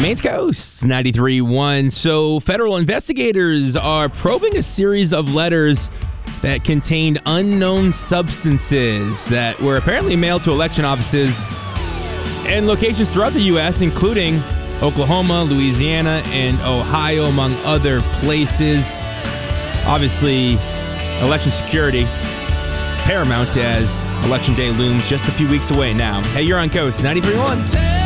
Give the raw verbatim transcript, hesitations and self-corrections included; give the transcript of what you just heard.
Maine's Coast, ninety-three point one. So federal investigators are probing a series of letters that contained unknown substances that were apparently mailed to election offices and locations throughout the U S, including Oklahoma, Louisiana, and Ohio, among other places. Obviously, election security paramount as Election Day looms just a few weeks away now. Hey, you're on Coast ninety-three point one.